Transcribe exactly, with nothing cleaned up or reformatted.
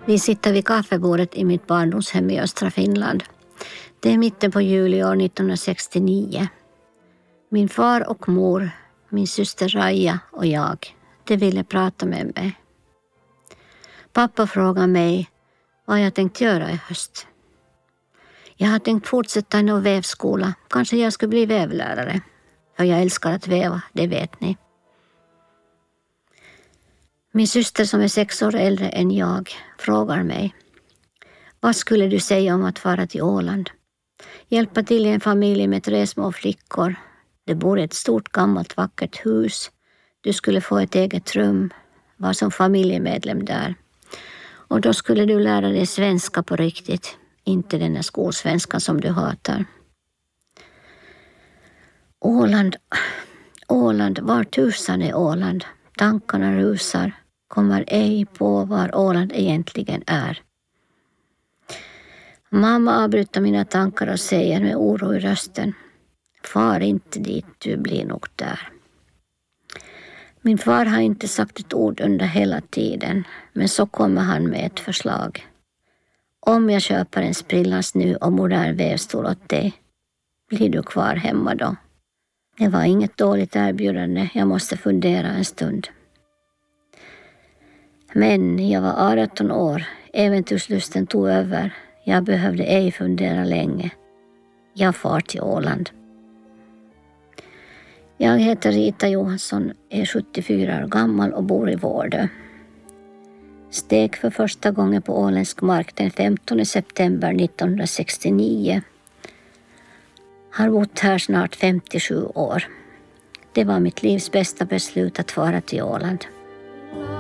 Vi sitter vid kaffebordet i mitt barndomshem i östra Finland. Det är mitten på juli år nittonhundrasextionio. Min far och mor, min syster Raja och jag, de ville prata med mig. Pappa frågade mig vad jag tänkt göra i höst. Jag har tänkt fortsätta i någon vävskola. Kanske jag skulle bli vävlärare. För jag älskar att väva, det vet ni. Min syster som är sex år äldre än jag frågar mig. Vad skulle du säga om att fara till Åland? Hjälpa till i en familj med tre små flickor. Det bor i ett stort gammalt vackert hus. Du skulle få ett eget rum. Var som familjemedlem där. Och då skulle du lära dig svenska på riktigt. Inte den här skolsvenskan som du hatar. Åland, Åland, var tusan är Åland? Tankarna rusar, kommer ej på var Åland egentligen är. Mamma avbryter mina tankar och säger med oro i rösten. Far inte dit, du blir nog där. Min far har inte sagt ett ord under hela tiden, men så kommer han med ett förslag. Om jag köper en sprillans ny och modern vävstol åt dig, blir du kvar hemma då? Det var inget dåligt erbjudande, jag måste fundera en stund. Men jag var arton år, äventyrslusten tog över. Jag behövde ej fundera länge. Jag far till Åland. Jag heter Rita Johansson, är sjuttiofyra år gammal och bor i Vårdö. Steg för första gången på åländsk mark den femtonde september nittonhundrasextionio. Har bott här snart femtiosju år. Det var mitt livs bästa beslut att fara till Åland.